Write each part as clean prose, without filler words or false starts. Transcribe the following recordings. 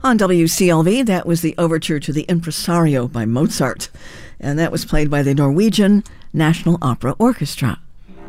On WCLV, that was the overture to the Impresario by Mozart, and that was played by the Norwegian National Opera Orchestra.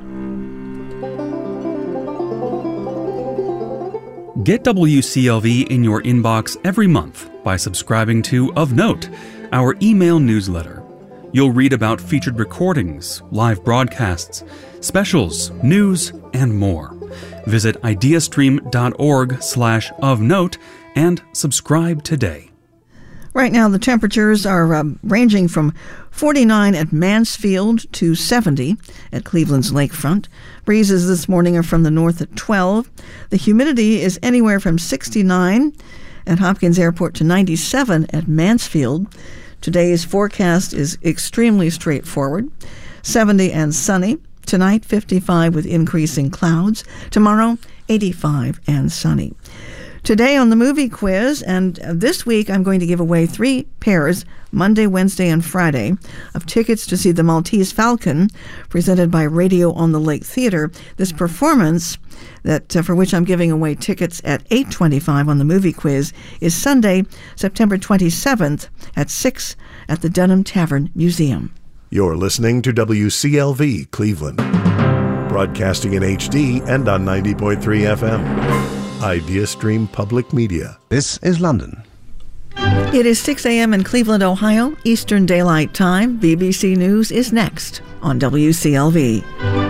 Get WCLV in your inbox every month by subscribing to Of Note, our email newsletter. You'll read about featured recordings, live broadcasts, specials, news, and more. Visit ideastream.org/ofnote and subscribe today. Right now, the temperatures are ranging from 49 at Mansfield to 70 at Cleveland's lakefront. Breezes this morning are from the north at 12. The humidity is anywhere from 69 at Hopkins Airport to 97 at Mansfield. Today's forecast is extremely straightforward. 70 and sunny. Tonight, 55 with increasing clouds. Tomorrow, 85 and sunny. Today on the movie quiz, and this week I'm going to give away 3 pairs, Monday, Wednesday, and Friday, of tickets to see The Maltese Falcon, presented by Radio on the Lake Theater. This performance, that for which I'm giving away tickets at 8:25 on the movie quiz, is Sunday, September 27th at 6 at the Dunham Tavern Museum. You're listening to WCLV Cleveland, broadcasting in HD and on 90.3 FM. IdeaStream Public Media. This is London. It is 6 a.m. in Cleveland, Ohio, Eastern Daylight Time. BBC News is next on WCLV.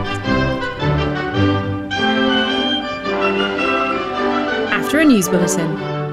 After a news bulletin.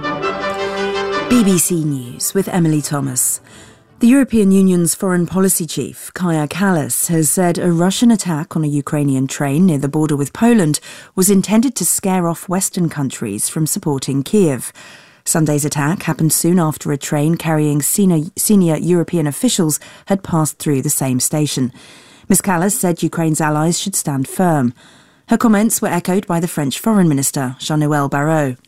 BBC News with Emily Thomas. The European Union's foreign policy chief, Kaja Kallas, has said a Russian attack on a Ukrainian train near the border with Poland was intended to scare off Western countries from supporting Kiev. Sunday's attack happened soon after a train carrying senior European officials had passed through the same station. Ms. Kallas said Ukraine's allies should stand firm. Her comments were echoed by the French Foreign Minister, Jean-Noël Barrot.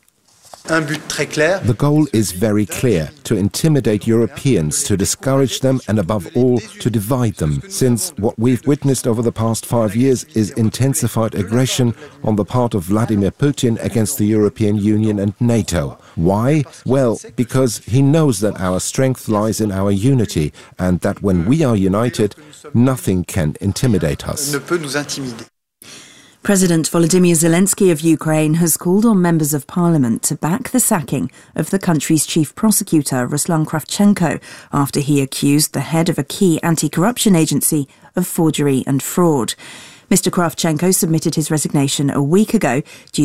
The goal is very clear, to intimidate Europeans, to discourage them and above all to divide them, since what we've witnessed over the past 5 years is intensified aggression on the part of Vladimir Putin against the European Union and NATO. Why? Well, because he knows that our strength lies in our unity and that when we are united, nothing can intimidate us. President Volodymyr Zelensky of Ukraine has called on members of parliament to back the sacking of the country's chief prosecutor, Ruslan Kravchenko, after he accused the head of a key anti-corruption agency of forgery and fraud. Mr. Kravchenko submitted his resignation a week ago due